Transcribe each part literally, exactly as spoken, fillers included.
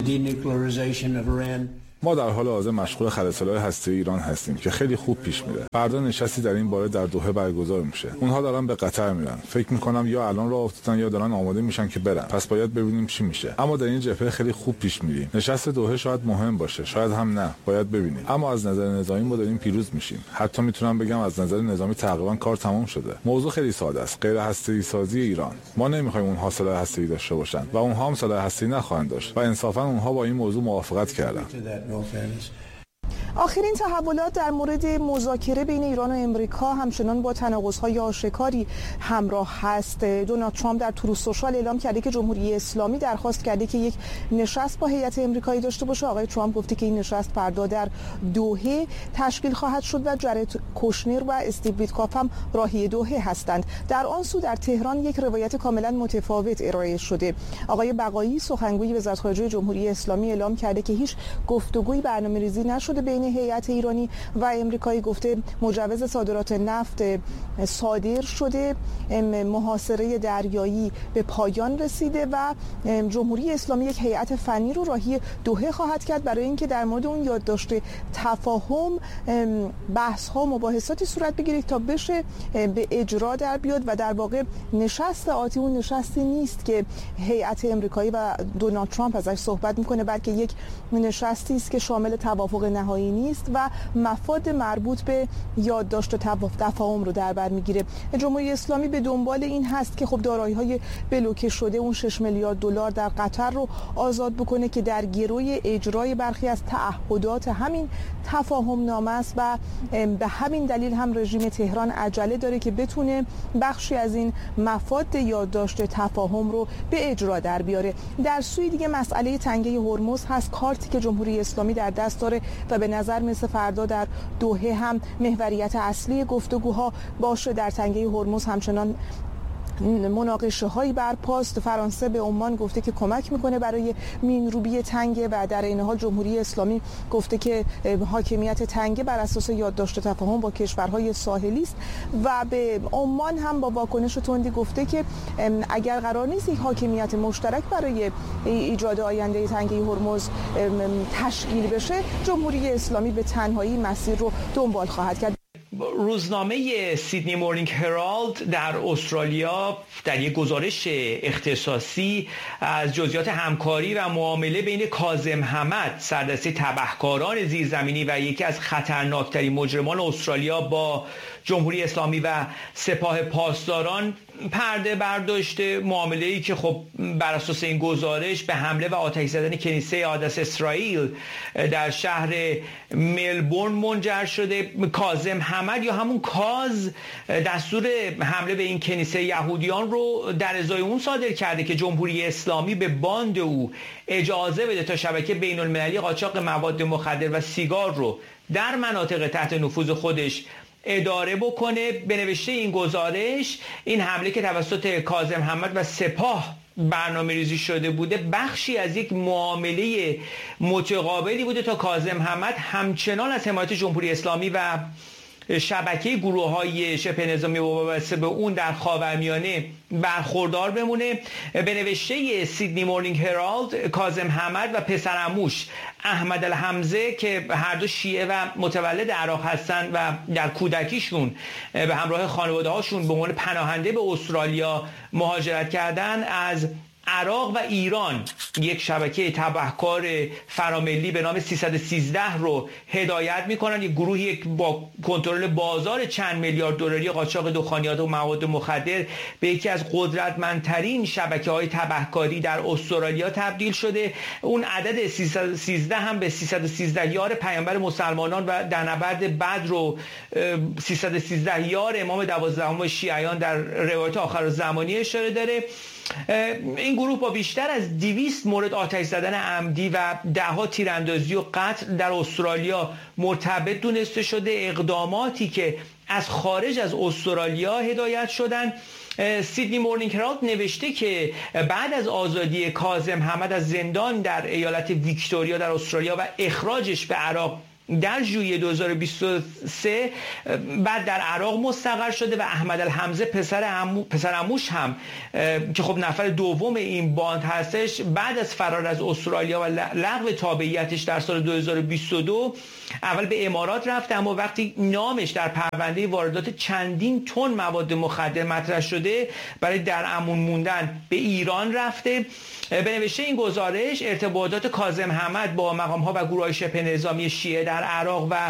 denuclearization of Iran. ما در حال حاضر مشغول خرید سلاح هسته‌ای ایران هستیم که خیلی خوب پیش میره. فردا نشستی در این باره در دوحه برگزار میشه. اونها دارن به قطر میرن. فکر میکنم یا الان راه افتادن یا دارن آماده میشن که برن. پس باید ببینیم چی میشه. اما در این جبهه خیلی خوب پیش میریم. نشست دوحه شاید مهم باشه، شاید هم نه. باید ببینیم. اما از نظر نظامی ما داریم پیروز میشیم. حتی میتونم بگم از نظر نظامی تقریبا کار تمام شده. موضوع خیلی ساده است. غیر هسته‌ای سازی ایران. ما نمیخوایم اونها سلاح هسته‌ای داشته باشن و اونها هم سلاح هسته‌ای نخواهند داشت. و انصافا اونها با این موضوع موافقت کردن. آخرین تحولات در مورد مذاکره بین ایران و امریکا همچنان با تناقض‌های آشکاری همراه هست. دونالد ترامپ در تروث سوشال اعلام کرده که جمهوری اسلامی درخواست کرده که یک نشست با هیئت امریکایی داشته باشه. آقای ترامپ گفته که این نشست فردا در دوحه تشکیل خواهد شد و جارد کوشنر و استیو ویتکاف هم راهی دوحه هستند. در آن سو در تهران یک روایت کاملا متفاوت ارائه شده. آقای بقایی سخنگوی وزارت خارجه جمهوری اسلامی اعلام کرده که هیچ گفتگویی برنامه‌ریزی نشده بین هیئت ایرانی و امریکایی. گفته مجوز صادرات نفت صادر شده، محاصره دریایی به پایان رسیده و جمهوری اسلامی یک هیئت فنی رو راهی دوحه خواهد کرد برای اینکه در مورد اون یادداشت تفاهم بحث ها مباحثاتی صورت بگیره تا بشه به اجرا در بیاد و در واقع نشست آتی اون نشستی نیست که هیئت امریکایی و دونالد ترامپ ازش صحبت میکنه، بلکه یک نشستی است که شامل توافق نهایی نیست و مفاد مربوط به یادداشت تفاهم رو در بر میگیره. جمهوری اسلامی به دنبال این هست که خب دارایی‌های بلوکه شده اون شش میلیارد دلار در قطر رو آزاد بکنه که در گروی اجرای برخی از تعهدات همین تفاهم نامه است و به همین دلیل هم رژیم تهران عجله داره که بتونه بخشی از این مفاد یادداشت تفاهم رو به اجرا در بیاره. در سوی دیگه مسئله تنگه هرمز هست، کارتی که جمهوری اسلامی در دست داره و به نظر مثل فردا در دوحه هم محوریت اصلی گفتگوها باشه. در تنگه هرمز همچنان مناقشه هایی برپاست. فرانسه به عمان گفته که کمک میکنه برای مینروبی تنگه و در این حال جمهوری اسلامی گفته که حاکمیت تنگه بر اساس یادداشت تفاهم با کشورهای ساحلی است و به عمان هم با واکنش تندی گفته که اگر قرار نیست یک حاکمیت مشترک برای ایجاد آینده تنگه هرمز تشکیل بشه، جمهوری اسلامی به تنهایی مسیر رو دنبال خواهد کرد. روزنامه سیدنی مورنینگ هرالد در استرالیا در یک گزارش اختصاصی از جزئیات همکاری و معامله بین کاظم حمد سردسته تبهکاران زیرزمینی و یکی از خطرناکترین مجرمان استرالیا با جمهوری اسلامی و سپاه پاسداران پرده برداشته. معامله‌ای که خب بر اساس این گزارش به حمله و آتش زدن کنیسه اقدس اسرائیل در شهر ملبورن منجر شده. کاظم حمد یا همون کاز دستور حمله به این کنیسه یهودیان رو در ازای اون صادر کرده که جمهوری اسلامی به باند او اجازه بده تا شبکه بین المللی قاچاق مواد مخدر و سیگار رو در مناطق تحت نفوذ خودش اداره بکنه. به نوشته این گزارش این حمله که توسط کاظم حمد و سپاه برنامه ریزی شده بوده بخشی از یک معامله متقابلی بوده تا کاظم حمد همچنان از حمایت جمهوری اسلامی و شبکه گروه‌های شبه نظامی وابسته به اون در خاورمیانه برخوردار بمونه. به نوشته سیدنی مورنینگ هرالد کاظم حمد و پسرعموش احمد الحمزه که هر دو شیعه و متولد عراق هستند و در کودکیشون به همراه خانواده هاشون به عنوان پناهنده به استرالیا مهاجرت کردن، از عراق و ایران یک شبکه تبهکار فراملی به نام سیصد و سیزده رو هدایت میکنن. یک گروهی با کنترل بازار چند میلیارد دلاری قاچاق دخانیات و مواد مخدر به یکی از قدرتمندترین شبکه‌های تبهکاری در استرالیا تبدیل شده. اون عدد سیصد و سیزده هم به سیصد و سیزده یار پیامبر مسلمانان و در نبرد بدر و سیصد و سیزده یار امام دوازدهم شیعیان در روایت آخرالزمانی اشاره داره. این گروه با بیشتر از دویست مورد آتش زدن عمدی و دهها تیراندازی و قتل در استرالیا مرتبط دونسته شده. اقداماتی که از خارج از استرالیا هدایت شدن. سیدنی مورنینگ هرالد نوشته که بعد از آزادی کاظم حمد از زندان در ایالت ویکتوریا در استرالیا و اخراجش به عراق در ژوئیه دو هزار و بیست و سه بعد در عراق مستقر شده و احمد الحمزه پسر عمو پسر عموش هم که خب نفر دوم این باند هستش، بعد از فرار از استرالیا و لغو تابعیتش در سال دو هزار و بیست و دو اول به امارات رفته، اما وقتی نامش در پرونده واردات چندین تن مواد مخدر مطرح شده برای در امان موندن به ایران رفته. به نوشته این گزارش ارتباطات کاظم حمد با مقام‌ها و گروه‌های شبه نظامی شیعه در عراق و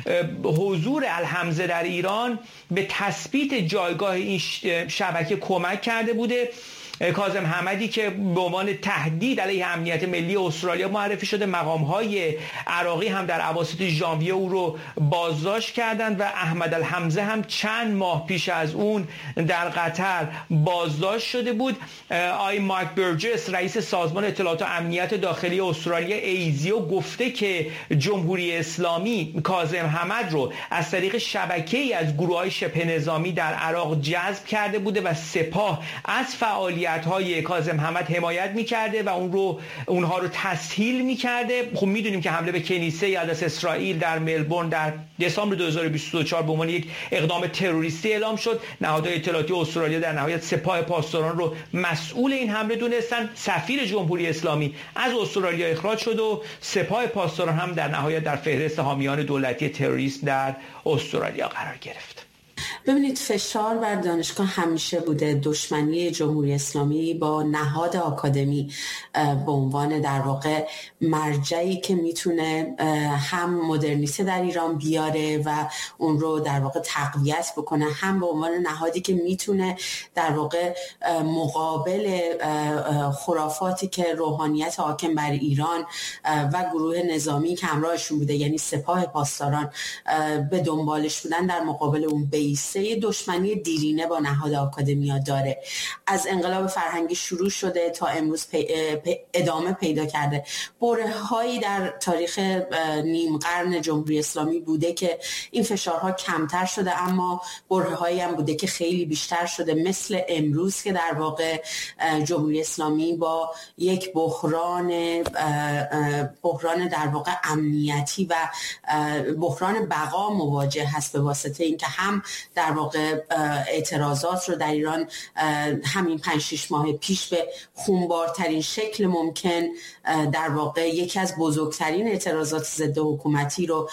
حضور الحمزه در ایران به تثبیت جایگاه این شبکه کمک کرده بوده. کاظم حمدی که به عنوان تهدید علیه امنیت ملی استرالیا معرفی شده، مقام‌های عراقی هم در اواسط ژانویه او رو بازداشت کردند و احمد الحمزه هم چند ماه پیش از اون در قطر بازداشت شده بود. آی مایک برجس رئیس سازمان اطلاعات و امنیت داخلی استرالیا ایزیو گفته که جمهوری اسلامی کاظم حمد رو از طریق شبکه‌ای از گروه‌های شبه نظامی در عراق جذب کرده بوده و سپاه از فعالیت های کاظم حمد حمایت میکرده و اون رو اونها رو تسهیل میکرده. خب میدونیم که حمله به کنیسه یادس اسرائیل در ملبورن در دسامبر دو هزار و بیست و چهار به عنوان یک اقدام تروریستی اعلام شد. نهادهای اطلاعاتی استرالیا در نهایت سپاه پاسداران رو مسئول این حمله دونستن. سفیر جمهوری اسلامی از استرالیا اخراج شد و سپاه پاسداران هم در نهایت در فهرست حامیان دولتی تروریسم در استرالیا قرار گرفت. ببینید، فشار بر دانشگاه همیشه بوده. دشمنی جمهوری اسلامی با نهاد آکادمی به عنوان در واقع مرجعی که میتونه هم مدرنیته در ایران بیاره و اون رو در واقع تقویت بکنه، هم به عنوان نهادی که میتونه در واقع مقابل خرافاتی که روحانیت حاکم بر ایران و گروه نظامی که همراهشون بوده، یعنی سپاه پاسداران، به دنبالش بودن، در مقابل اون بیسه دشمنی دیرینه با نهاد آکادمیا داره. از انقلاب فرهنگی شروع شده تا امروز پی پی ادامه پیدا کرده. برهه‌هایی در تاریخ نیم قرن جمهوری اسلامی بوده که این فشارها کمتر شده، اما برهه‌هایی هم بوده که خیلی بیشتر شده، مثل امروز که در واقع جمهوری اسلامی با یک بحران بحران در واقع امنیتی و بحران بقا مواجه هست، به واسطه اینکه هم در واقع اعتراضات رو در ایران همین پنج شش ماه پیش به خونبارترین شکل ممکن در واقع یکی از بزرگترین اعتراضات ضد حکومتی رو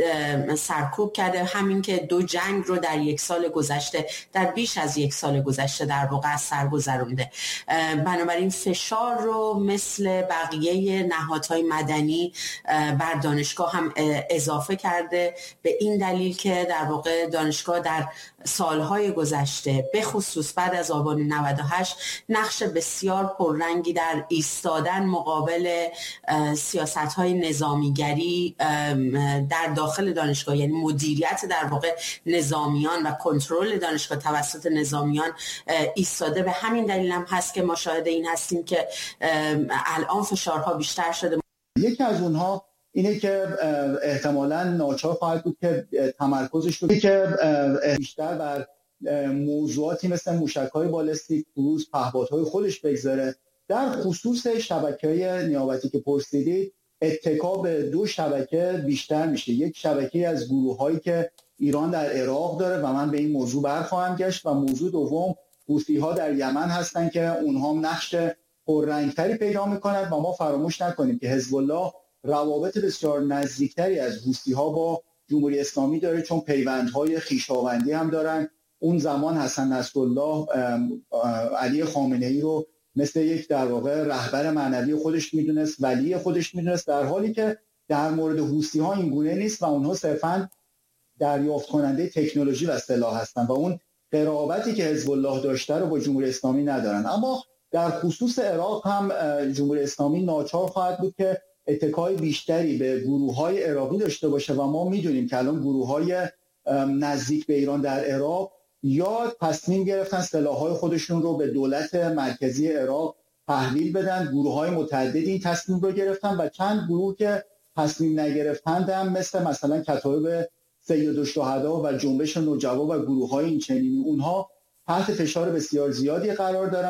سرکوب کرده. همین که دو جنگ رو در یک سال گذشته، در بیش از یک سال گذشته در واقع از سر گذرونده. بنابراین فشار رو مثل بقیه نهادهای مدنی بر دانشگاه هم اضافه کرده، به این دلیل که در واقع دانشگاه در سالهای گذشته به خصوص بعد از آبان نود و هشت نقش بسیار پررنگی در ایستادن مقابل سیاست‌های نظامیگری در داخل دانشگاه، یعنی مدیریت در واقع نظامیان و کنترل دانشگاه توسط نظامیان ایستاده. به همین دلیل هم هست که ما شاهد این هستیم که الان فشارها بیشتر شده. یکی از اونها اینه که احتمالاً ناچار خواهد بود که تمرکزش رو که بیشتر بر موضوعاتی مثل موشک‌های بالستیک، کروز، پهپادهای خودش بگذاره. در خصوص شبکه‌های نیابتی که پرسیدید، اتکا به دو شبکه بیشتر میشه. یک شبکه از گروه‌هایی که ایران در عراق داره و من به این موضوع برخواهم گشت، و موضوع دوم حوثی‌ها در یمن هستن که اونها نقش پررنگتری پیدا میکنند و ما فراموش نکنیم که حزب الله روابط بسیار نزدیکتری از حوثی‌ها با جمهوری اسلامی داره، چون پیوندهای خویشاوندی هم دارن. اون زمان حسن نصرالله علی خامنه‌ای رو مثل یک در واقع رهبر معنوی خودش میدونست، ولی خودش میدونست، در حالی که در مورد حوثی‌ها این گونه نیست و اونها صرفاً دریافت کننده تکنولوژی و سلاح هستن و اون قرابتی که حزب الله داشته رو با جمهوری اسلامی ندارن. اما در خصوص عراق هم جمهوری اسلامی ناچار خواهد بود که اتکای بیشتری به گروه‌های عراقی داشته باشه و ما میدونیم که الان گروه‌های نزدیک به ایران در عراق یا تصمیم گرفتن سلاح‌های خودشون رو به دولت مرکزی عراق تحویل بدن، گروه‌های متعددی این تصمیم رو گرفتن و چند گروه که تصمیم نگرفتند هم مثل مثلا کتایب سید الشهدا و جنبش نوجوا و گروه‌های این چنینی، اونها تحت فشار بسیار زیادی قرار دارن.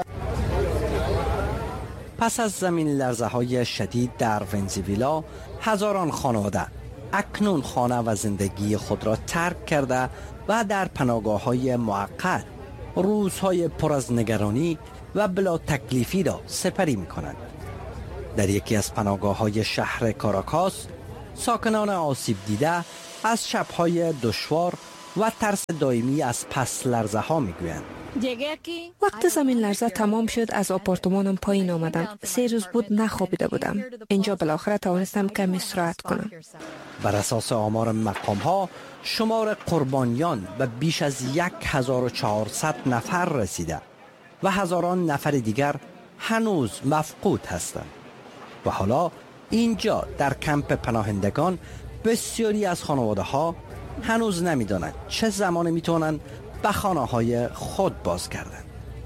پس از زمین لرزه‌های شدید در ونزوئلا، هزاران خانواده اکنون خانه و زندگی خود را ترک کرده و در پناهگاه‌های موقت روزهای پر از نگرانی و بلا تکلیفی را سپری می‌کنند. در یکی از پناهگاه‌های شهر کاراکاس، ساکنان آسیب دیده از شب‌های دشوار و ترس دائمی از پس لرزه ها میگویند. وقت زمین لرزه تمام شد از آپارتمانم پایین آمدم. سه روز بود نخوابیده بودم. اینجا بالاخره توانستم کمی استراحت کنم. بر اساس آمار مقام ها شمار قربانیان به بیش از یک هزار و چهارصد نفر رسیده و هزاران نفر دیگر هنوز مفقود هستند. و حالا اینجا در کمپ پناهندگان بسیاری از خانواده ها هنوز نمیدانند چه زمان میتونن به خانه های خود باز کردن.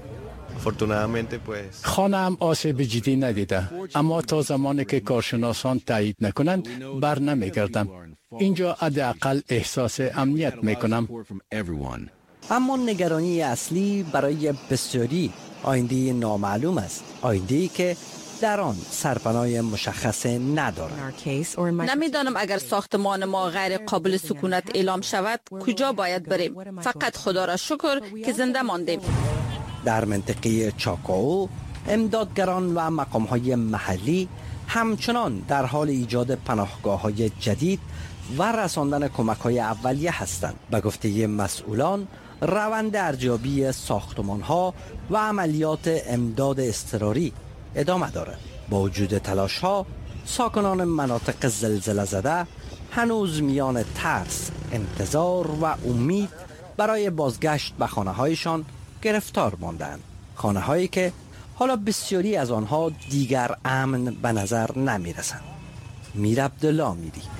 خانه‌ام آسیب جدی ندیده، اما تا زمانی که کارشناسان تایید نکنند بر نمیگردم. اینجا حداقل احساس امنیت میکنم. اما نگرانی اصلی برای بسیاری آینده نامعلوم است، آینده‌ای که در آن سرپناه مشخص ندارد. نمیدانم اگر ساختمان ما غیر قابل سکونت اعلام شود کجا باید بریم. فقط خدا را شکر که زنده ماندیم. در منطقه چاکاو امدادگران و مقام‌های محلی همچنان در حال ایجاد پناهگاه‌های جدید و رساندن کمک‌های اولیه هستند. به گفته مسئولان روند ارزیابی ساختمان‌ها و عملیات امداد اضطراری ادامه دارد. با وجود تلاش‌ها، ساکنان مناطق زلزله زده هنوز میان ترس، انتظار و امید برای بازگشت به خانه‌هایشان گرفتار ماندند. خانه‌هایی که حالا بسیاری از آنها دیگر امن به نظر نمی‌رسند. میر عبدالله میری